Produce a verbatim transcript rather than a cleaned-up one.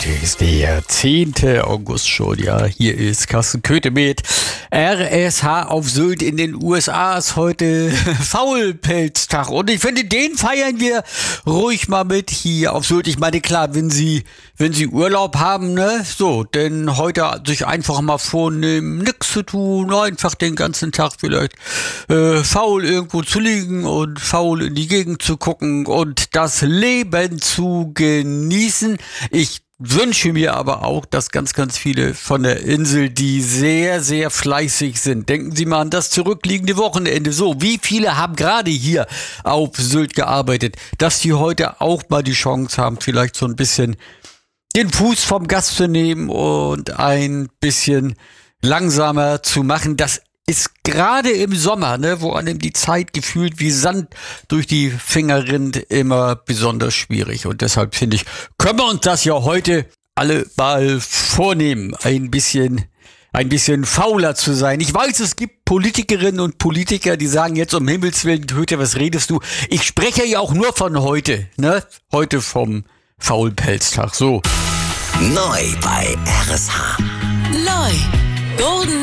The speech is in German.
Heute ist der zehnte August schon, ja. Hier ist Carsten Köthe mit R S H auf Sylt in den U S A ist heute Faulpelztag. Und ich finde, den feiern wir ruhig mal mit hier auf Sylt. Ich meine, klar, wenn Sie, wenn Sie Urlaub haben, ne, so, denn heute sich einfach mal vornehmen, nix zu tun, einfach den ganzen Tag vielleicht äh, faul irgendwo zu liegen und faul in die Gegend zu gucken und das Leben zu genießen. Ich wünsche mir aber auch, dass ganz, ganz viele von der Insel, die sehr, sehr fleißig sind. Denken Sie mal an das zurückliegende Wochenende. So, wie viele haben gerade hier auf Sylt gearbeitet, dass die heute auch mal die Chance haben, vielleicht so ein bisschen den Fuß vom Gas zu nehmen und ein bisschen langsamer zu machen. Das ist gerade im Sommer, ne, wo einem die Zeit gefühlt wie Sand durch die Finger rinnt, immer besonders schwierig. Und deshalb finde ich, können wir uns das ja heute alle mal vornehmen, ein bisschen, ein bisschen fauler zu sein. Ich weiß, es gibt Politikerinnen und Politiker, die sagen jetzt um Himmels Willen, Köthe, was redest du? Ich spreche ja auch nur von heute, ne? Heute vom Faulpelztag. So. Neu bei R S H. Neu. Golden